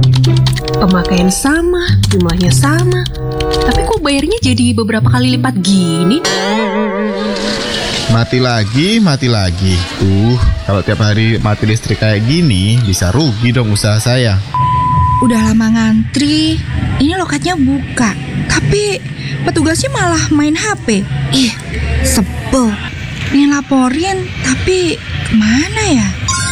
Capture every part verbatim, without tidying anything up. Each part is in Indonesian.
Pemakaian sama, jumlahnya sama. Tapi kok bayarnya jadi beberapa kali lipat gini? Mati lagi, mati lagi. Uh, kalau tiap hari mati listrik kayak gini, bisa rugi dong usaha saya. Udah lama ngantri, ini loketnya buka, tapi petugasnya malah main H P. Ih, sebel. Ini laporin, tapi kemana ya?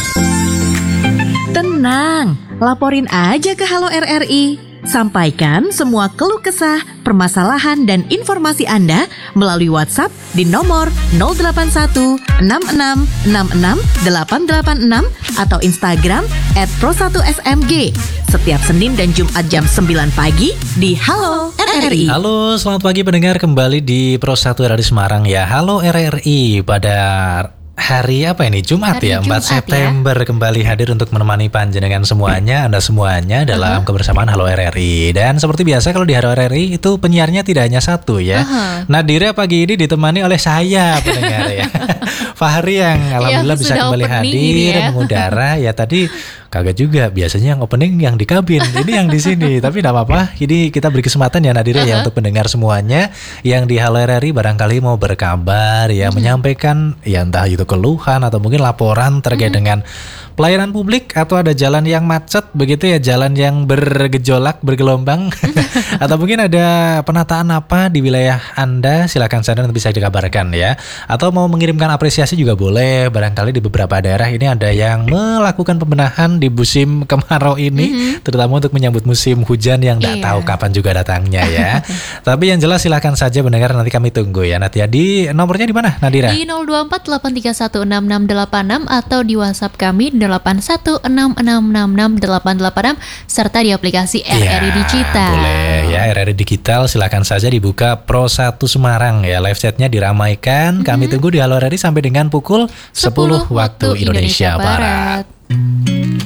Tenang, laporin aja ke Halo R R I. Sampaikan semua keluh kesah, permasalahan, dan informasi Anda melalui WhatsApp di nomor nol delapan satu enam enam enam enam delapan delapan enam atau Instagram et pro satu s m g setiap Senin dan Jumat jam sembilan pagi di Halo R R I. Halo, selamat pagi pendengar, kembali di Pro satu R R I Semarang ya. Halo R R I pada hari apa ini? Jumat hari ya, empat Jumat September ya. Kembali hadir untuk menemani panjenengan semuanya, Anda semuanya dalam uh-huh. kebersamaan Halo R R I. Dan seperti biasa kalau di Halo R R I itu penyiarnya tidak hanya satu ya. Uh-huh. Nadira pagi ini ditemani oleh saya pendengar ya. Fahri yang alhamdulillah ya, bisa kembali hadir ya. Mengudara ya tadi. Kagak juga, biasanya yang opening yang di kabin, ini yang di sini. Tapi tidak apa-apa, ini kita beri kesempatan ya Nadira uh-huh. ya untuk pendengar semuanya yang di Halo R R I barangkali mau berkabar ya, uh-huh. menyampaikan ya entah itu keluhan atau mungkin laporan terkait uh-huh. dengan pelayanan publik atau ada jalan yang macet begitu ya, jalan yang bergejolak, bergelombang atau mungkin ada penataan apa di wilayah Anda, silakan saja nanti bisa dikabarkan ya. Atau mau mengirimkan apresiasi juga boleh, barangkali di beberapa daerah ini ada yang melakukan pembenahan di musim kemarau ini, mm-hmm. terutama untuk menyambut musim hujan yang tidak yeah. tahu kapan juga datangnya ya. Tapi yang jelas silakan saja mendengar, nanti kami tunggu ya Nadia. Di nomornya di mana Nadira? Di nol dua empat delapan tiga satu enam enam delapan enam atau di WhatsApp kami delapan satu enam enam enam enam delapan delapan enam serta di aplikasi R R I ya, Digital. Boleh ya, R R I Digital silakan saja dibuka Pro satu Semarang ya, live chatnya diramaikan. Mm-hmm. Kami tunggu di Halo R R I sampai dengan pukul sepuluh, sepuluh waktu Indonesia, Indonesia Barat. Barat.